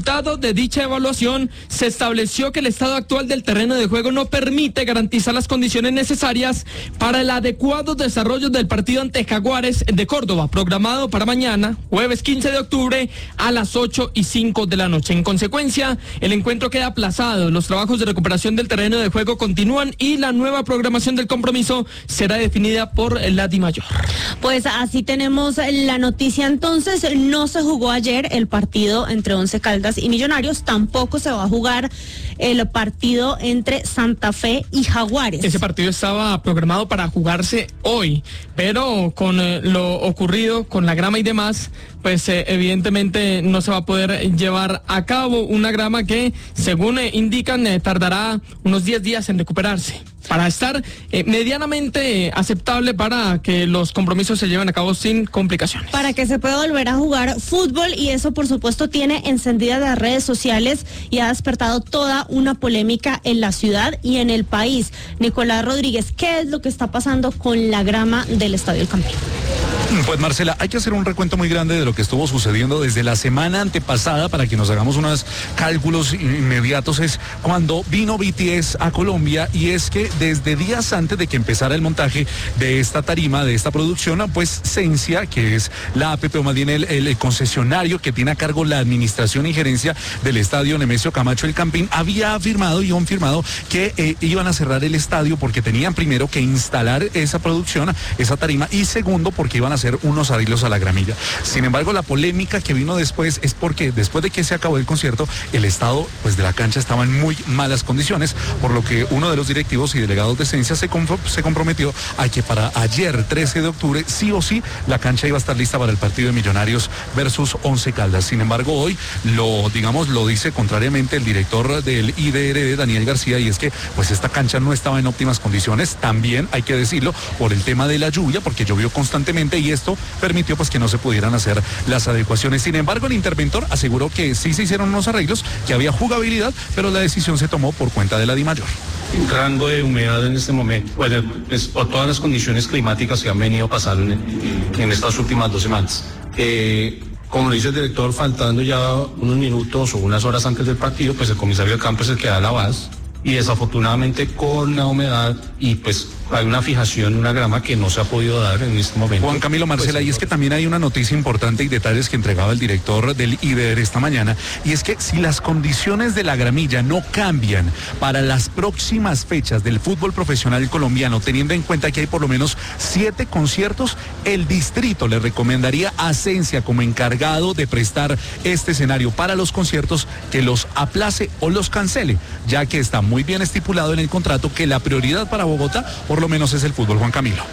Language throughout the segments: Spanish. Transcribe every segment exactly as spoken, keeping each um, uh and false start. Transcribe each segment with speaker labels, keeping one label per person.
Speaker 1: resultado de dicha evaluación, se estableció que el estado actual del terreno de juego no permite garantizar las condiciones necesarias para el adecuado desarrollo del partido ante Jaguares de Córdoba, programado para mañana, jueves quince de octubre, a las ocho y cinco de la noche. En consecuencia, el encuentro queda aplazado, los trabajos de recuperación del terreno de juego continúan y la nueva programación del compromiso será definida por la DIMAYOR.
Speaker 2: Pues así tenemos la noticia. Entonces, no se jugó ayer el partido entre Once Caldas y Millonarios, tampoco se va a jugar el partido entre Santa Fe y Jaguares.
Speaker 1: Ese partido estaba programado para jugarse hoy, pero con eh, lo ocurrido con la grama y demás, pues eh, evidentemente no se va a poder llevar a cabo. Una grama que, según eh, indican, eh, tardará unos diez días en recuperarse para estar eh, medianamente aceptable para que los compromisos se lleven a cabo sin complicaciones.
Speaker 2: Para que se pueda volver a jugar fútbol, y eso por supuesto tiene encendidas las redes sociales y ha despertado toda una polémica en la ciudad y en el país. Nicolás Rodríguez, ¿qué es lo que está pasando con la grama del Estadio El Campín?
Speaker 3: Pues Marcela, hay que hacer un recuento muy grande de lo que estuvo sucediendo desde la semana antepasada para que nos hagamos unos cálculos inmediatos. Es cuando vino B T S a Colombia, y es que desde días antes de que empezara el montaje de esta tarima, de esta producción, pues Sensia, que es la A P P, o más bien el, el concesionario que tiene a cargo la administración y gerencia del estadio Nemesio Camacho El Campín, había afirmado y han firmado que eh, iban a cerrar el estadio porque tenían primero que instalar esa producción, esa tarima, y segundo porque iban a hacer unos arreglos a la gramilla. Sin embargo, la polémica que vino después es porque después de que se acabó el concierto, el estado pues de la cancha estaba en muy malas condiciones, por lo que uno de los directivos y delegados de Sensia se, compro- se comprometió a que para ayer, trece de octubre, sí o sí, la cancha iba a estar lista para el partido de Millonarios versus Once Caldas. Sin embargo, hoy lo, digamos, lo dice contrariamente el director del I D R D, Daniel García, y es que pues esta cancha no estaba en óptimas condiciones. También hay que decirlo por el tema de la lluvia, porque llovió constantemente y esto permitió pues que no se pudieran hacer las adecuaciones. Sin embargo, el interventor aseguró que sí se hicieron unos arreglos, que había jugabilidad, pero la decisión se tomó por cuenta de la DIMAYOR.
Speaker 4: Rango de humedad en este momento, pues, pues por todas las condiciones climáticas que han venido pasando en, en estas últimas dos semanas. Eh, como lo dice el director, faltando ya unos minutos o unas horas antes del partido, pues el comisario del campo es el que da la base, y desafortunadamente con la humedad y pues hay una fijación, una grama que no se ha podido dar en este momento.
Speaker 3: Juan Camilo, Marcela, pues, y es que también hay una noticia importante y detalles que entregaba el director del I D R esta mañana, y es que si las condiciones de la gramilla no cambian para las próximas fechas del fútbol profesional colombiano, teniendo en cuenta que hay por lo menos siete conciertos, el distrito le recomendaría a Sensia, como encargado de prestar este escenario para los conciertos, que los aplace o los cancele, ya que está muy bien estipulado en el contrato que la prioridad para Bogotá por lo menos es el fútbol. Juan Camilo.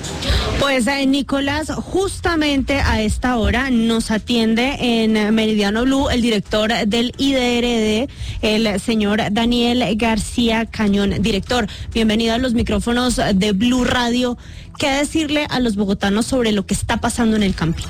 Speaker 2: Pues eh, Nicolás, justamente a esta hora nos atiende en Meridiano Blue el director del I D R D, el señor Daniel García Cañón. Director, bienvenido a los micrófonos de Blue Radio. ¿Qué decirle a los bogotanos sobre lo que está pasando en el Campín?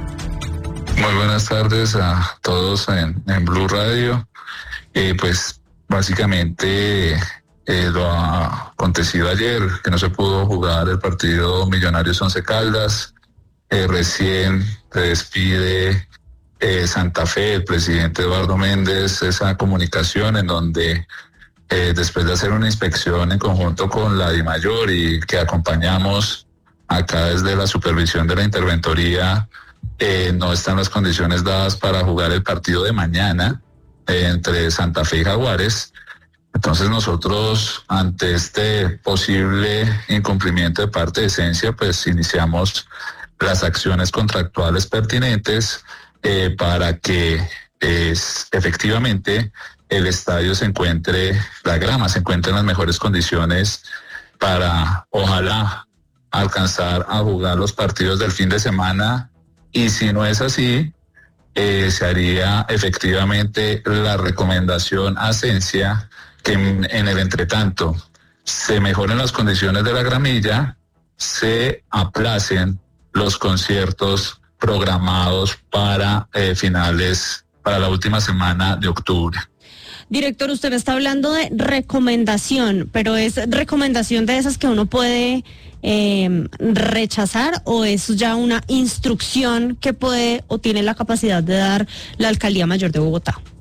Speaker 5: Muy buenas tardes a todos en, en Blue Radio. Eh, pues básicamente eh, lo acontecido ayer, que no se pudo jugar el partido Millonarios Once Caldas. Eh, recién se despide eh, Santa Fe, el presidente Eduardo Méndez, esa comunicación en donde eh, después de hacer una inspección en conjunto con la DIMAYOR y que acompañamos acá desde la supervisión de la interventoría, eh, no están las condiciones dadas para jugar el partido de mañana eh, entre Santa Fe y Jaguares. Entonces nosotros, ante este posible incumplimiento de parte de Sensia, pues iniciamos las acciones contractuales pertinentes eh, para que eh, efectivamente el estadio se encuentre, la grama se encuentre en las mejores condiciones para, ojalá, alcanzar a jugar los partidos del fin de semana. Y si no es así, eh, se haría efectivamente la recomendación a Sensia que en, en el entretanto se mejoren las condiciones de la gramilla, se aplacen los conciertos programados para eh, finales, para la última semana de octubre.
Speaker 2: Director, usted me está hablando de recomendación, pero ¿es recomendación de esas que uno puede eh, rechazar, o es ya una instrucción que puede o tiene la capacidad de dar la Alcaldía Mayor de Bogotá?